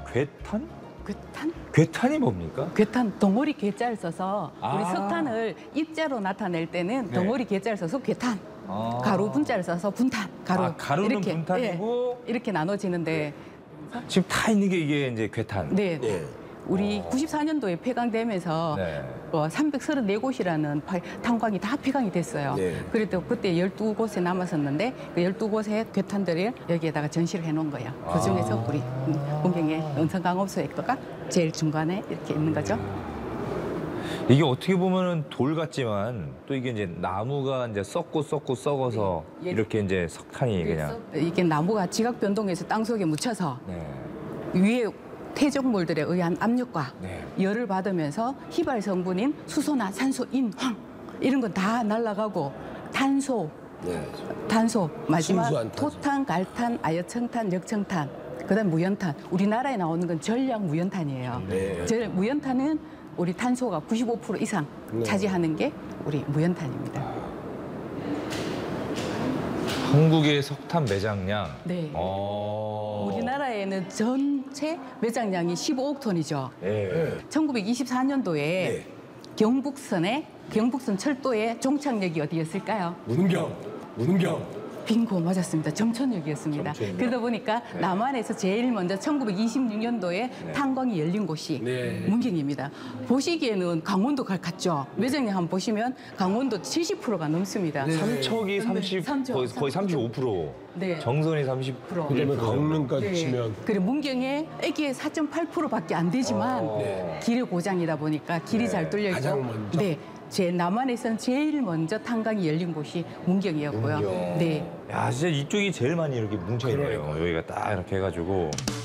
괴탄? 괴탄? 괴탄이 뭡니까? 괴탄, 덩어리 괴자를 써서 우리 아. 석탄을 입자로 나타낼 때는 네. 덩어리 괴자를 써서 괴탄, 가루 분자를 써서 분탄, 가루. 가루는 이렇게, 분탄이고 예, 이렇게 나눠지는데 지금 타 있는 게 이게 이제 괴탄. 네. 우리 94년도에 폐광되면서 네. 334곳이라는 탄광이 다 폐광이 됐어요. 네. 그래도 그때 12곳에 남았었는데 그 12곳의 괴탄들을 여기에다가 전시를 해놓은 거예요. 그중에서 우리 문경의 은성광업소의 거가 제일 중간에 이렇게 있는 거죠. 이게 어떻게 보면은 돌 같지만 또 이게 이제 나무가 이제 썩고 썩어서 네. 이렇게 이제 석탄이 그냥. 이게 나무가 지각 변동해서 땅 속에 묻혀서 네. 위에 퇴적물들에 의한 압력과 네. 열을 받으면서 휘발 성분인 수소나 산소, 인, 황 이런 건 다 날아가고 탄소, 마지막 순수한 탄소. 토탄, 갈탄, 아열청탄, 역청탄, 그다음 무연탄. 우리나라에 나오는 건 전량 무연탄이에요. 네. 무연탄은 우리 탄소가 95% 이상 차지하는 게 우리 무연탄입니다. 한국의 석탄 매장량. 네. 우리나라에는 전체 매장량이 15억 톤이죠. 네. 1924년도에 경북선 철도의 종착역이 어디였을까요? 문경. 빙고 맞았습니다. 점천역이었습니다. 그러다 보니까 남한에서 제일 먼저 1926년도에 탄광이 열린 곳이 문경입니다. 보시기에는 강원도 같죠? 매장량 한번 보시면 강원도 70%가 넘습니다. 삼척이 30, 거의 35%. 네. 정선이 30%. 그다음에 강릉까지 치면 그리고 문경에 애기의 4.8%밖에 안 되지만 길의 고장이다 보니까 길이 잘 뚫려 있고 가장 먼저? 네. 남한에서는 제일 먼저 탄광이 열린 곳이 문경이었고요. 네. 야, 진짜 이쪽이 제일 많이 이렇게 뭉쳐 있네요. 여기가 딱 이렇게 해가지고.